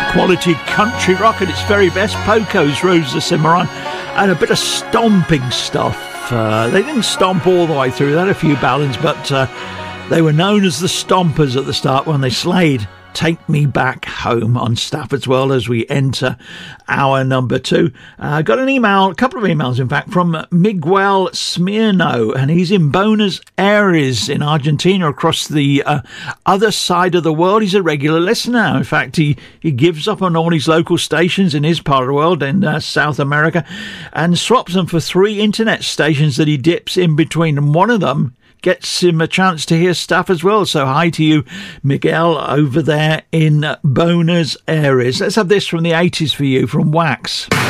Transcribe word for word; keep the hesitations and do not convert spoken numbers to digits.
quality country rock at its very best. Poco's Rose the Cimarron, and a bit of stomping stuff. Uh, they didn't stomp all the way through. They had a few ballads, but uh, they were known as the Stompers at the start when they slayed Take Me Back Home on Stafford's World as we enter hour number two. Uh, got an email, a couple of emails in fact, from Miguel Smirno, and he's in Buenos Aires in Argentina, across the uh, other side of the world. He's a regular listener. In fact, he, he gives up on all his local stations in his part of the world in uh, South America and swaps them for three internet stations that he dips in between, and one of them gets him a chance to hear stuff as well. So hi to you, Miguel, over there in Buenos Aires. Let's have this from the eighties for you, from Wax.